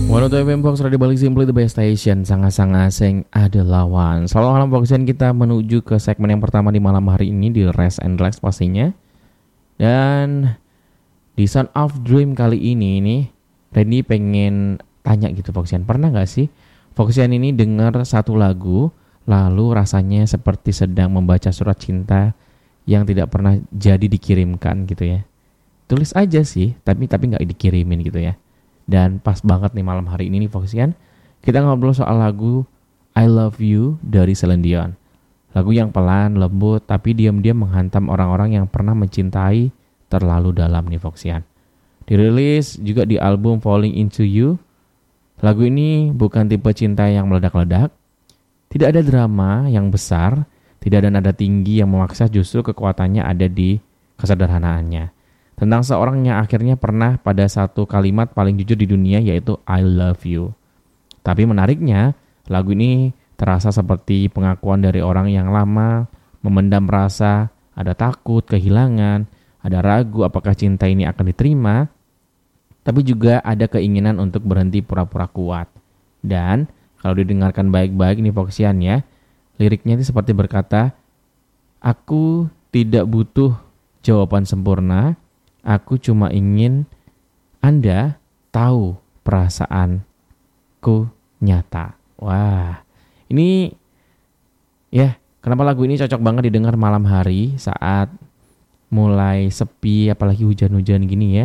102 FM Fox Radio Balik Simply the best station. Sangat-sangat seng ada lawan. Selalu malam Foxian kita menuju ke segmen yang pertama di malam hari ini, di Rest and Relax pastinya. Dan di Sound of Dream kali ini nih, Randy pengen tanya gitu Foxian, pernah gak sih Foxian ini dengar satu lagu lalu rasanya seperti sedang membaca surat cinta yang tidak pernah jadi dikirimkan gitu ya. Tulis aja sih, tapi gak dikirimin gitu ya. Dan pas banget nih malam hari ini nih Foxian, kita ngobrol soal lagu I Love You dari Celine Dion. Lagu yang pelan, lembut, tapi diam-diam menghantam orang-orang yang pernah mencintai terlalu dalam nih Foxian. Dirilis juga di album Falling Into You. Lagu ini bukan tipe cinta yang meledak-ledak, tidak ada drama yang besar, tidak ada nada tinggi yang memaksa, justru kekuatannya ada di kesederhanaannya. Tentang seorang yang akhirnya pernah pada satu kalimat paling jujur di dunia, yaitu I love you. Tapi menariknya, lagu ini terasa seperti pengakuan dari orang yang lama, memendam rasa, ada takut, kehilangan, ada ragu apakah cinta ini akan diterima, tapi juga ada keinginan untuk berhenti pura-pura kuat. Dan kalau didengarkan baik-baik nih Foxian ya, liriknya itu seperti berkata, aku tidak butuh jawaban sempurna, aku cuma ingin Anda tahu perasaanku nyata. Wah, ini ya kenapa lagu ini cocok banget didengar malam hari saat mulai sepi, apalagi hujan-hujan gini ya.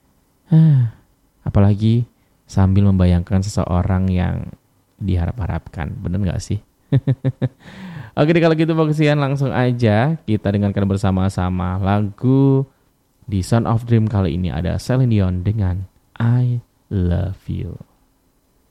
Apalagi sambil membayangkan seseorang yang diharap-harapkan. Bener gak sih? Oke deh, kalau gitu Foxian, langsung aja kita dengarkan bersama-sama lagu di Sound of Dream kali ini. Ada Celine Dion dengan I Love You.